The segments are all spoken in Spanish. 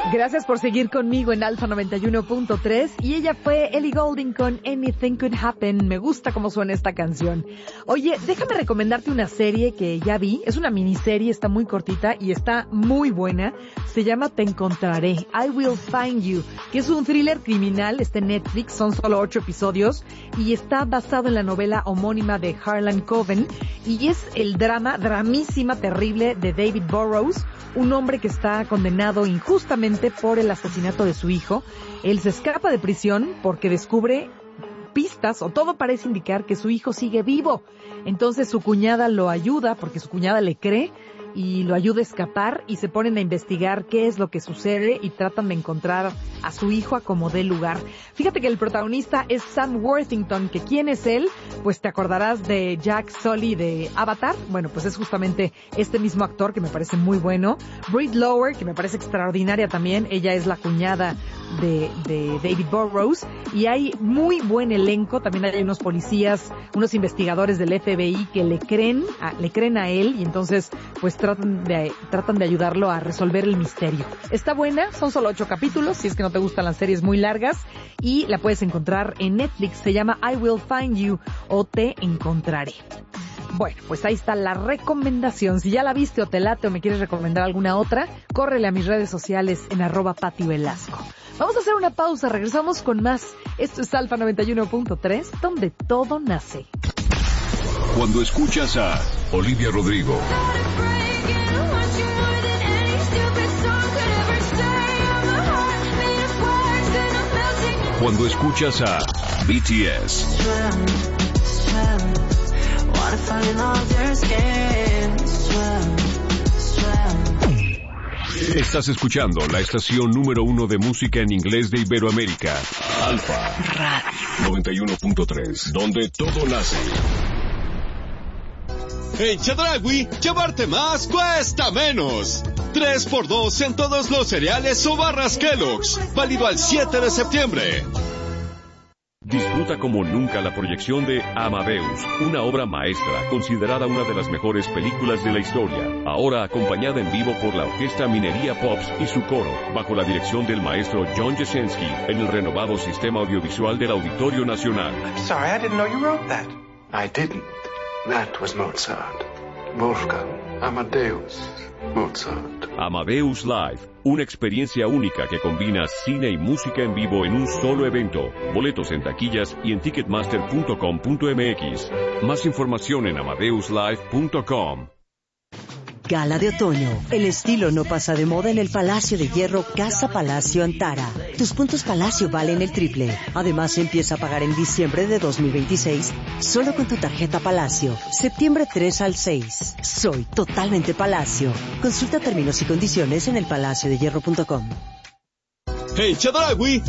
Gracias por seguir conmigo en Alfa 91.3 y ella fue Ellie Goulding con Anything Could Happen. Me gusta cómo suena esta canción. Oye, déjame recomendarte una serie que ya vi. Es una miniserie, está muy cortita y está muy buena. Se llama Te Encontraré, I Will Find You, que es un thriller criminal. Está en Netflix, son solo 8 episodios y está basado en la novela homónima de Harlan Coben y es el dramísima, terrible de David Burrows, un hombre que está condenado injustamente por el asesinato de su hijo. Él se escapa de prisión porque descubre pistas, o todo parece indicar que su hijo sigue vivo. Entonces su cuñada lo ayuda, porque su cuñada le cree, y lo ayuda a escapar, y se ponen a investigar qué es lo que sucede y tratan de encontrar a su hijo a como dé lugar. Fíjate que el protagonista es Sam Worthington, que ¿quién es él? Pues te acordarás de Jack Sully de Avatar. Bueno, pues es justamente este mismo actor que me parece muy bueno. Britt Lower, que me parece extraordinaria también. Ella es la cuñada de David Burrows. Y hay muy buen elenco. También hay unos policías, unos investigadores del FBI que le creen a él, y entonces pues tratan de ayudarlo a resolver el misterio. Está buena, son solo 8 capítulos, si es que no te gustan las series muy largas, y la puedes encontrar en Netflix. Se llama I Will Find You o Te Encontraré. Bueno, pues ahí está la recomendación. Si ya la viste o te late o me quieres recomendar alguna otra, córrele a mis redes sociales en @PatiVelasco. Vamos a hacer una pausa, regresamos con más. Esto es Alfa 91.3, donde todo nace. Cuando escuchas a Olivia Rodrigo, cuando escuchas a BTS, estás escuchando la estación número 1 de música en inglés de Iberoamérica, Alfa Radio 91.3, donde todo nace. En Chedraui, llevarte más cuesta menos. 3x2 en todos los cereales o barras Kellogg's. Válido al 7 de septiembre. Disfruta como nunca la proyección de Amadeus, una obra maestra considerada una de las mejores películas de la historia. Ahora acompañada en vivo por la Orquesta Minería Pops y su coro, bajo la dirección del maestro John Jasinski, en el renovado sistema audiovisual del Auditorio Nacional. I'm sorry, I didn't know you wrote that. I didn't. That was Mozart. Wolfgang Amadeus Mozart. Amadeus Live, una experiencia única que combina cine y música en vivo en un solo evento. Boletos en taquillas y en ticketmaster.com.mx. Más información en amadeuslive.com. Gala de otoño. El estilo no pasa de moda en el Palacio de Hierro Casa Palacio Antara. Tus puntos Palacio valen el triple. Además, empieza a pagar en diciembre de 2026 solo con tu tarjeta Palacio. Septiembre 3 al 6. Soy totalmente Palacio. Consulta términos y condiciones en elpalaciodehierro.com. En Chedraui,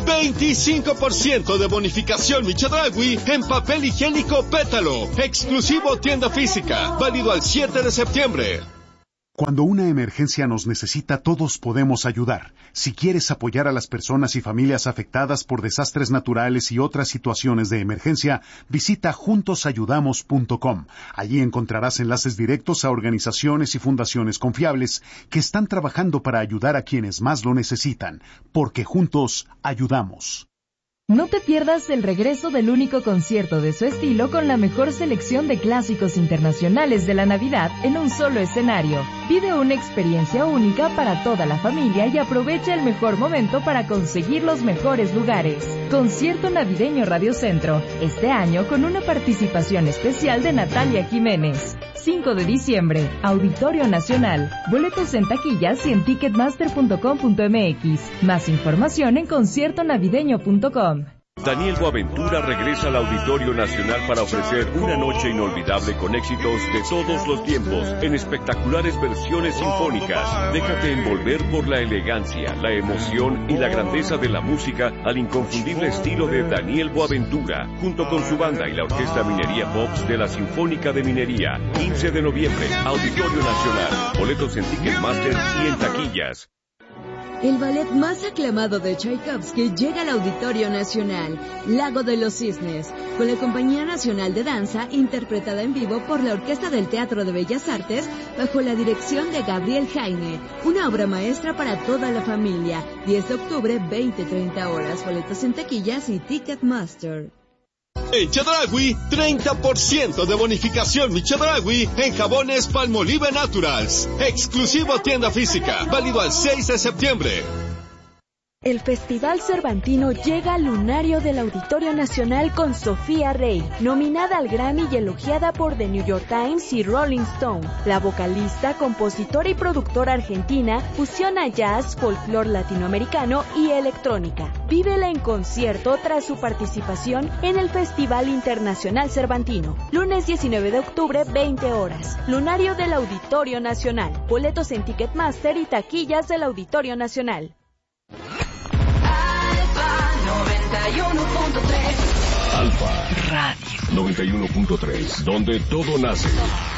25% de bonificación mi Chedraui en papel higiénico Pétalo. Exclusivo tienda física. Válido al 7 de septiembre. Cuando una emergencia nos necesita, todos podemos ayudar. Si quieres apoyar a las personas y familias afectadas por desastres naturales y otras situaciones de emergencia, visita juntosayudamos.com. Allí encontrarás enlaces directos a organizaciones y fundaciones confiables que están trabajando para ayudar a quienes más lo necesitan, porque juntos ayudamos. No te pierdas el regreso del único concierto de su estilo con la mejor selección de clásicos internacionales de la Navidad en un solo escenario. Vive una experiencia única para toda la familia y aprovecha el mejor momento para conseguir los mejores lugares. Concierto navideño Radio Centro, este año con una participación especial de Natalia Jiménez. 5 de diciembre, Auditorio Nacional. Boletos en taquillas y en ticketmaster.com.mx. Más información en conciertonavideño.com. Daniel Boaventura regresa al Auditorio Nacional para ofrecer una noche inolvidable con éxitos de todos los tiempos, en espectaculares versiones sinfónicas. Déjate envolver por la elegancia, la emoción y la grandeza de la música al inconfundible estilo de Daniel Boaventura, junto con su banda y la Orquesta Minería Pops de la Sinfónica de Minería. 15 de noviembre, Auditorio Nacional. Boletos en Ticketmaster y en taquillas. El ballet más aclamado de Tchaikovsky llega al Auditorio Nacional, Lago de los Cisnes, con la Compañía Nacional de Danza, interpretada en vivo por la Orquesta del Teatro de Bellas Artes, bajo la dirección de Gabriel Jaime. Una obra maestra para toda la familia. 10 de octubre, 20-30 horas. Boletos en taquillas y Ticketmaster. En Chedraui, 30% de bonificación mi Chedraui en jabones Palmolive Naturals. Exclusivo tienda física, válido al 6 de septiembre. El Festival Cervantino llega al lunario del Auditorio Nacional con Sofía Rey, nominada al Grammy y elogiada por The New York Times y Rolling Stone. La vocalista, compositora y productora argentina fusiona jazz, folclore latinoamericano y electrónica. Vívela en concierto tras su participación en el Festival Internacional Cervantino. Lunes 19 de octubre, 20 horas. Lunario del Auditorio Nacional. Boletos en Ticketmaster y taquillas del Auditorio Nacional. 91.3 Alfa Radio 91.3, donde todo nace.